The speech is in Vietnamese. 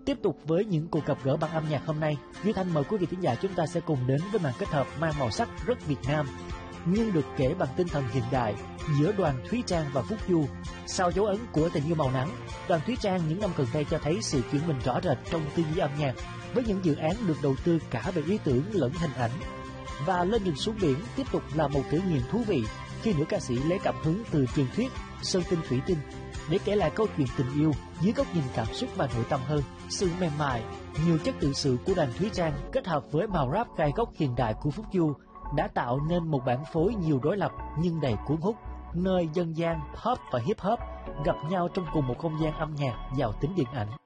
Tiếp tục với những cuộc gặp gỡ bằng âm nhạc hôm nay, Duy Thanh mời quý vị thính giả chúng ta sẽ cùng đến với màn kết hợp mang màu sắc rất Việt Nam, nhưng được kể bằng tinh thần hiện đại giữa Đoàn Thúy Trang và Phúc Du. Sau dấu ấn của Tình Yêu Màu Nắng, Đoàn Thúy Trang những năm gần đây cho thấy sự chuyển mình rõ rệt trong tư duy âm nhạc, với những dự án được đầu tư cả về ý tưởng lẫn hình ảnh. Và Lên Nhìn Xuống Biển tiếp tục là một thử nghiệm thú vị khi nữ ca sĩ lấy cảm hứng từ truyền thuyết Sơn Tinh Thủy Tinh để kể lại câu chuyện tình yêu dưới góc nhìn cảm xúc và nội tâm hơn. Sự mềm mại, nhiều chất tự sự của Đoàn Thúy Trang kết hợp với màu rap gai góc hiện đại của Phúc Du đã tạo nên một bản phối nhiều đối lập nhưng đầy cuốn hút, nơi dân gian, pop và hip hop gặp nhau trong cùng một không gian âm nhạc giàu tính điện ảnh.